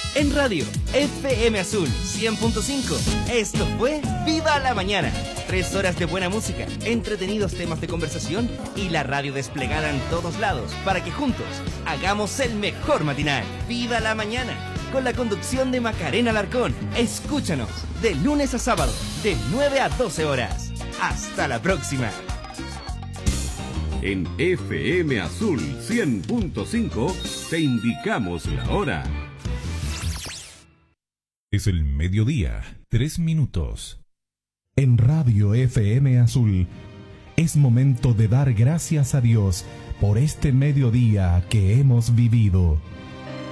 en Radio FM Azul 100.5. Esto fue Viva la Mañana. 3 horas de buena música, entretenidos temas de conversación y la radio desplegada en todos lados para que juntos hagamos el mejor matinal. Viva la Mañana, con la conducción de Macarena Alarcón. Escúchanos de lunes a sábado, de 9 a 12 horas. Hasta la próxima. En FM Azul 100.5 te indicamos la hora. Es el mediodía, 3 minutos. En Radio FM Azul es momento de dar gracias a Dios por este mediodía que hemos vivido.